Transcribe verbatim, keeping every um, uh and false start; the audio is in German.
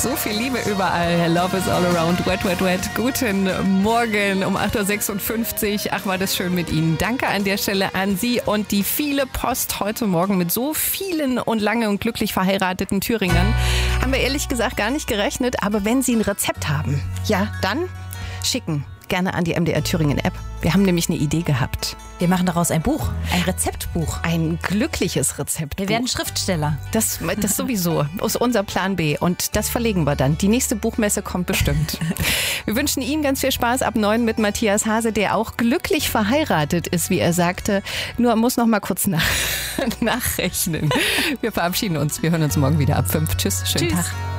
So viel Liebe überall. Love is all around. Wet, wet, wet. Guten Morgen um acht Uhr sechsundfünfzig. Ach, war das schön mit Ihnen. Danke an der Stelle an Sie und die viele Post heute Morgen mit so vielen und lange und glücklich verheirateten Thüringern. Haben wir ehrlich gesagt gar nicht gerechnet. Aber wenn Sie ein Rezept haben, ja, dann schicken. Gerne an die M D R Thüringen App. Wir haben nämlich eine Idee gehabt. Wir machen daraus ein Buch, ein Rezeptbuch. Ein glückliches Rezept. Wir werden Schriftsteller. Das, das sowieso. Ist unser Plan B. Und das verlegen wir dann. Die nächste Buchmesse kommt bestimmt. Wir wünschen Ihnen ganz viel Spaß ab neun mit Matthias Hase, der auch glücklich verheiratet ist, wie er sagte. Nur muss noch mal kurz nach, nachrechnen. Wir verabschieden uns. Wir hören uns morgen wieder ab fünf. Tschüss. Schönen Tschüss. Tag.